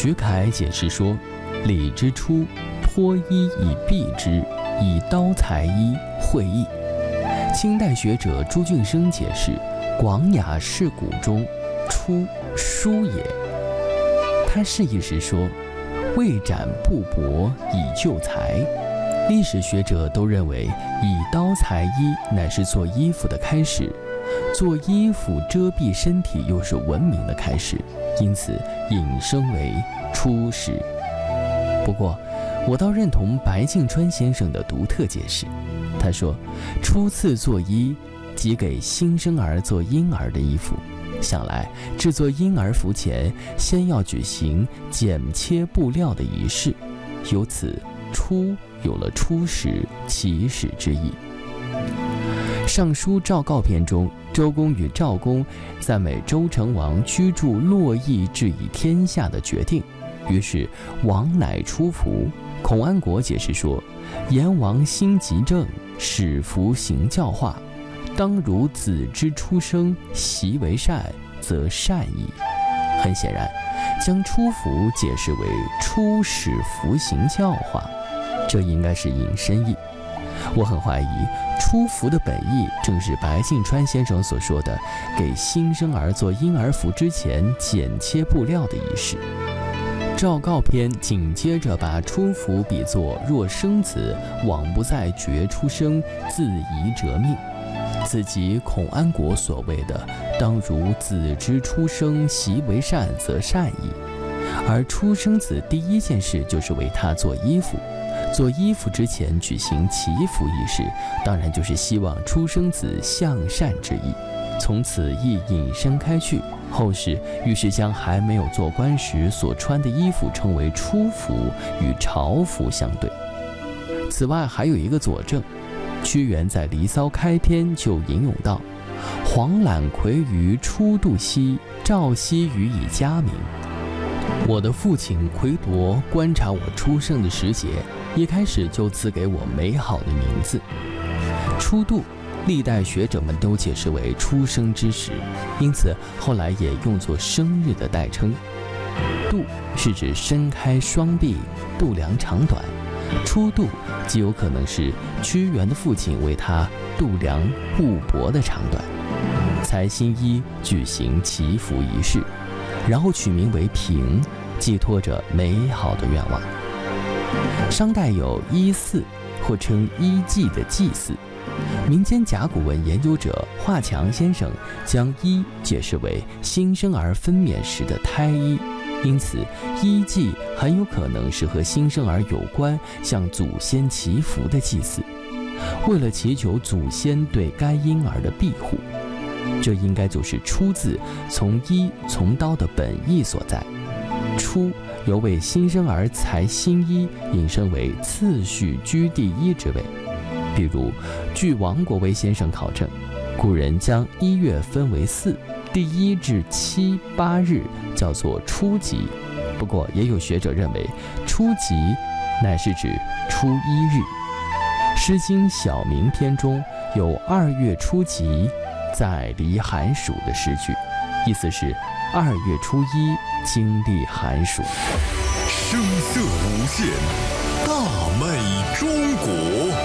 徐凯解释说：“礼之初，脱衣以蔽之，以刀裁衣，会意。”清代学者朱俊生解释：“广雅释古中，出书也。”他示意是说，未斩布帛以就裁。历史学者都认为，以刀裁衣乃是做衣服的开始，做衣服遮蔽身体又是文明的开始，因此引申为初始。不过，我倒认同白敬川先生的独特解释。他说，初次做衣，即给新生儿做婴儿的衣服。想来，制作婴儿服前，先要举行剪切布料的仪式，由此初有了初始、起始之意。尚书赵告篇中，周公与赵公赞美周成王居住洛邑，治以天下的决定，于是王乃出服。孔安国解释说，燕王心极正，使服行教化，当如子之出生，习为善，则善矣。很显然，将出服解释为初始服行教化，这应该是引申义。我很怀疑，出服的本意正是白敬川先生所说的给新生儿做婴儿服之前剪切布料的仪式。赵告篇紧接着把出服比作若生子，往不在绝出生，自宜折命。此即孔安国所谓的当如子之出生，习为善，则善矣。而出生子第一件事就是为他做衣服，做衣服之前举行祈福仪式，当然就是希望出生子向善之意。从此亦引申开去，后世于是将还没有做官时所穿的衣服称为出服，与朝服相对。此外还有一个佐证，屈原在《离骚》开篇就引咏道：“黄览葵于初度兮，赵熙予以佳名。”我的父亲魁夺观察我出生的时节，一开始就赐给我美好的名字。初度，历代学者们都解释为出生之时，因此后来也用作生日的代称。度是指伸开双臂，度量长短，初度极有可能是屈原的父亲为他度量布帛的长短，裁新衣，举行祈福仪式，然后取名为平，寄托着美好的愿望。商代有衣祀，或称衣祭的祭祀。民间甲骨文研究者华强先生将衣解释为新生儿分娩时的胎衣，因此衣祭很有可能是和新生儿有关，向祖先祈福的祭祀，为了祈求祖先对该婴儿的庇护。这应该就是出自从衣从刀的本意所在。出由为新生儿裁新衣引申为次序居第一之位。比如据王国维先生考证，古人将1月分为4，第1至7、8日叫做初吉。不过也有学者认为，初吉乃是指初1日。诗经小明篇中有2月初吉，在离寒暑的诗句，意思是2月初1经历寒暑。 声色无限，大美中国。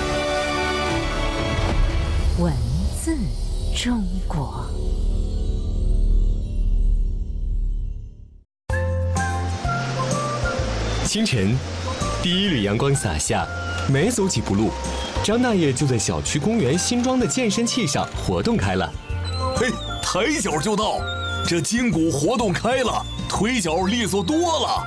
文字中国。 清晨，第一缕阳光洒下，没走几步路，张大爷就在小区公园新装的健身器上活动开了。 嘿，抬脚就到，这筋骨活动开了，腿脚利索多了。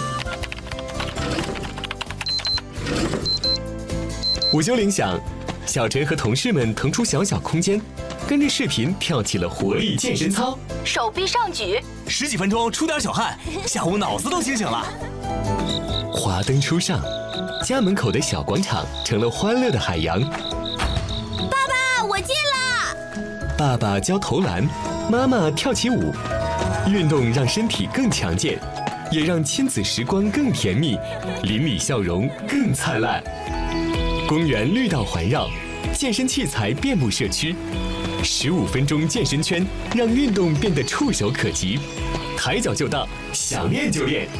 午休铃响，小陈和同事们腾出小小空间，跟着视频跳起了活力健身操。 手臂上举 ，10几分钟出点小汗，下午脑子都清醒了。 华灯初上，家门口的小广场成了欢乐的海洋。 爸爸，我进了。 爸爸教投篮，妈妈跳起舞。运动让身体更强健，也让亲子时光更甜蜜，邻里笑容更灿烂。公园绿道环绕，健身器材遍布社区。15分钟健身圈，让运动变得触手可及。抬脚就到，想练就练。